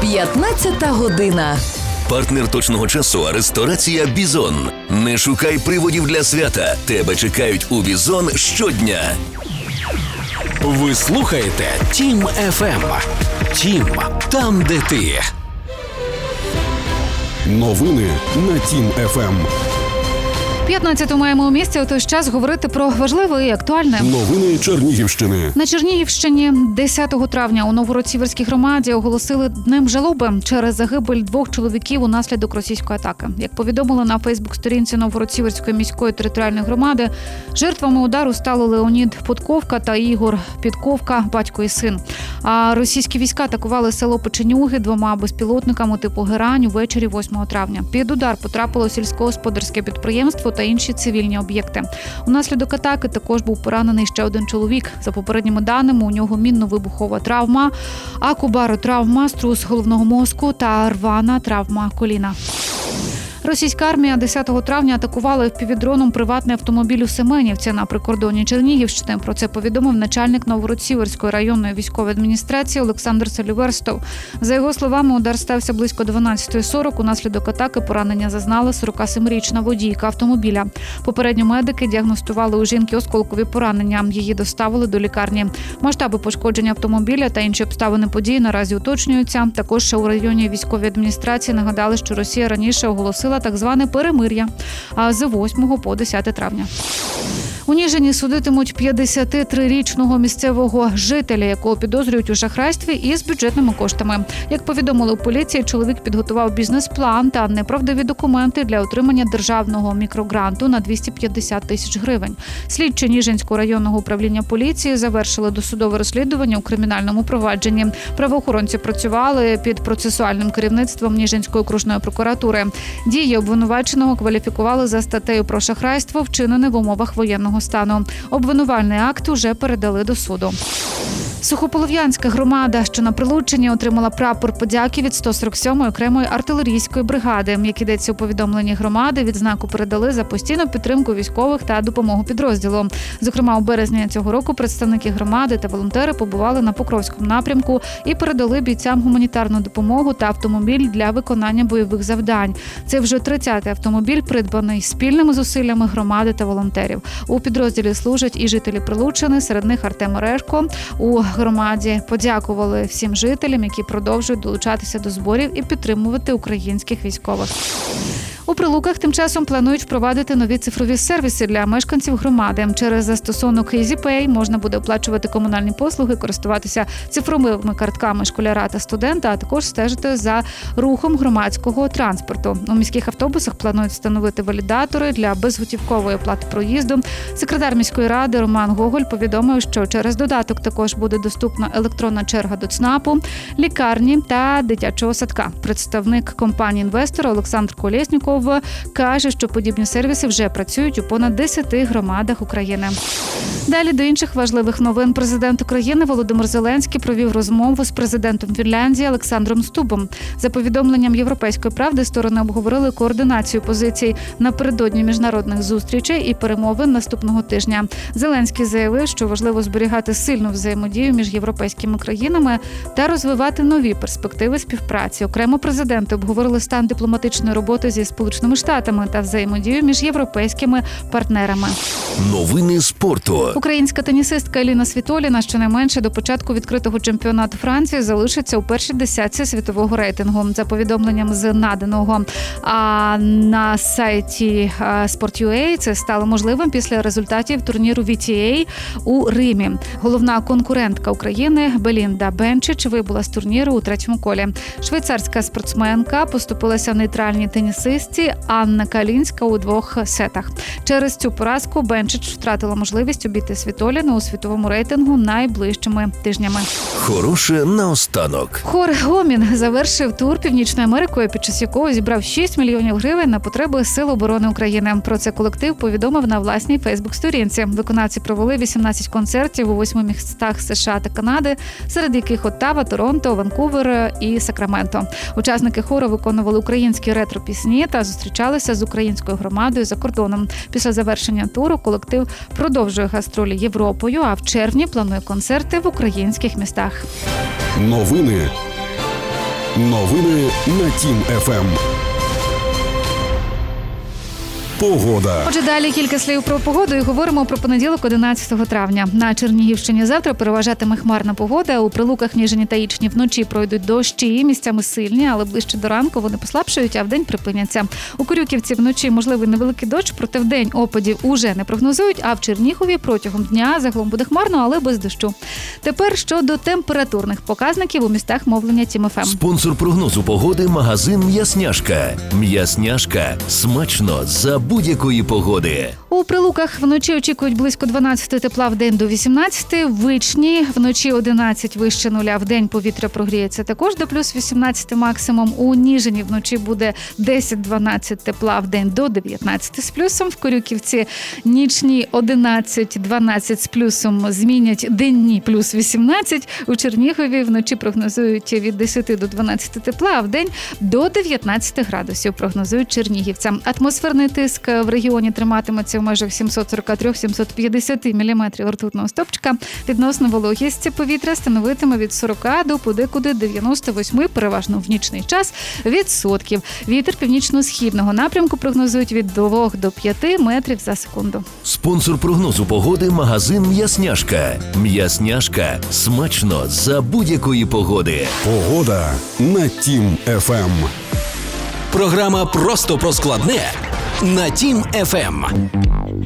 15 година. Партнер точного часу – ресторація «Бізон». Не шукай приводів для свята. Тебе чекають у «Бізон» щодня. Ви слухаєте Тім FM. Тім – там, де ти. Новини на Тім FM. 15 маємо у місті у той час говорити про важливе і актуальне. Новини Чернігівщини. На Чернігівщині 10 травня у Новгород-Сіверській громаді оголосили днем жалоби через загибель 2 чоловіків унаслідок російської атаки. Як повідомили на Фейсбук-сторінці Новгород-Сіверської міської територіальної громади, жертвами удару стали Леонід Подковка та Ігор Підковка, батько і син. А російські війська атакували село Печенюги 2 безпілотниками типу «Герань» увечері 8 травня. Під удар потрапило сільськогосподарське підприємство та інші цивільні об'єкти. Унаслідок атаки також був поранений ще один чоловік. За попередніми даними, у нього мінно-вибухова травма, акубаротравма, струс головного мозку та рвана травма коліна. Російська армія 10 травня атакувала FPV-дроном приватний автомобіль у Семенівці на прикордонні Чернігівщини. Про це повідомив начальник Новгород-Сіверської районної військової адміністрації Олександр Салюверстов. За його словами, удар стався близько 12:40. Унаслідок атаки поранення зазнала 47-річна водійка автомобіля. Попередньо медики діагностували у жінки осколкові поранення. Її доставили до лікарні. Масштаби пошкодження автомобіля та інші обставини події наразі уточнюються. Також у районній військовій адміністрації нагадали, що Росія раніше оголосила так зване перемир'я з 8 по 10 травня. У Ніжині судитимуть 53-річного місцевого жителя, якого підозрюють у шахрайстві із бюджетними коштами. Як повідомили у поліції, чоловік підготував бізнес-план та неправдиві документи для отримання державного мікрогранту на 250 тисяч гривень. Слідчі Ніжинського районного управління поліції завершили досудове розслідування у кримінальному провадженні. Правоохоронці працювали під процесуальним керівництвом Ніжинської окружної прокуратури. Дії обвинуваченого кваліфікували за статтею про шахрайство, вчинене в умовах воєнного стану. Обвинувальний акт уже передали до суду. Сухополов'янська громада, що на Прилуччині, отримала прапор подяки від 147-ї окремої артилерійської бригади. Як йдеться у повідомленні громади, відзнаку передали за постійну підтримку військових та допомогу підрозділу. Зокрема, у березні цього року представники громади та волонтери побували на Покровському напрямку і передали бійцям гуманітарну допомогу та автомобіль для виконання бойових завдань. Це вже 30-й автомобіль, придбаний спільними зусиллями громади та волонтерів. У підрозділі служать і жителі Прилуччини, серед них Артем Орешко. У громаді подякували всім жителям, які продовжують долучатися до зборів і підтримувати українських військових. У Прилуках тим часом планують впровадити нові цифрові сервіси для мешканців громади. Через застосунок EasyPay можна буде оплачувати комунальні послуги, користуватися цифровими картками школяра та студента, а також стежити за рухом громадського транспорту. У міських автобусах планують встановити валідатори для безготівкової оплати проїзду. Секретар міської ради Роман Гоголь повідомив, що через додаток також буде доступна електронна черга до ЦНАПу, лікарні та дитячого садка. Представник компанії-інвестора Олександр Колєсніков каже, що подібні сервіси вже працюють у понад 10 громадах України. Далі до інших важливих новин. Президент України Володимир Зеленський провів розмову з президентом Фінляндії Олександром Стубом. За повідомленням «Європейської правди», сторони обговорили координацію позицій напередодні міжнародних зустрічей і перемовин наступного тижня. Зеленський заявив, що важливо зберігати сильну взаємодію між європейськими країнами та розвивати нові перспективи співпраці. Окремо президенти обговорили стан дипломатичної роботи зі Сполученими Штатами та взаємодію між європейськими партнерами. Новини спорту. Українська тенісистка Еліна Світоліна щонайменше до початку відкритого чемпіонату Франції залишиться у першій десятці світового рейтингу. За повідомленням з наданого на сайті Sport.ua, це стало можливим після результатів турніру WTA у Римі. Головна конкурентка України Белінда Бенчич вибула з турніру у третьому колі. Швейцарська спортсменка поступилася нейтральній тенісистці Анна Калінська у 2 сетах. Через цю поразку Бенчич втратила можливість обійти Світоліну у світовому рейтингу найближчими тижнями. Хороше наостанок. Хор «Гомін» завершив тур Північною Америкою, під час якого зібрав 6 мільйонів гривень на потреби Сил оборони України. Про це колектив повідомив на власній Фейсбук-сторінці. Виконавці провели 18 концертів у 8 містах США та Канади, серед яких Оттава, Торонто, Ванкувер і Сакраменто. Учасники хору виконували українські ретро-пісні та зустрічалися з українською громадою за кордоном. Після завершення туру колектив продовжує гастролі Європою, а в червні планує концерти в українських містах. Новини Новини на Тім ФМ. Погода. Отже, далі кілька слів про погоду і говоримо про понеділок 11 травня. На Чернігівщині завтра переважатиме хмарна погода. У Прилуках, Ніжині та Ічні вночі пройдуть дощі, місцями сильні, але ближче до ранку вони послабшають, а вдень припиняться. У Корюківці вночі можливий невеликий дощ, проте вдень опадів уже не прогнозують, а в Чернігові протягом дня загалом буде хмарно, але без дощу. Тепер щодо температурних показників у містах мовлення Тім ФМ. Спонсор прогнозу погоди – магазин «М'ясняшка». «М'ясняшка» – смачно за будь-якої погоди. У Прилуках вночі очікують близько 12 тепла, вдень до 18, в Ічні вночі 11 вище нуля, вдень повітря прогріється також до плюс 18 максимум. У Ніжині вночі буде 10-12 тепла, вдень до 19 з плюсом. В Корюківці нічні 11-12 з плюсом змінять денні плюс 18. У Чернігові вночі прогнозують від 10 до 12 тепла, а вдень до 19 градусів прогнозують чернігівцям. Атмосферний тиск в регіоні триматиметься в межах 743-750 міліметрів ртутного стовпчика. Відносно вологість повітря становитиме від 40 до подекуди 98, переважно в нічний час, відсотків. Вітер північно-східного напрямку прогнозують від 2 до 5 метрів за секунду. Спонсор прогнозу погоди – магазин «М'ясняшка». «М'ясняшка» – смачно за будь-якої погоди. Погода на Тім ФМ. Програма «Просто про складне» на Тім ФМ.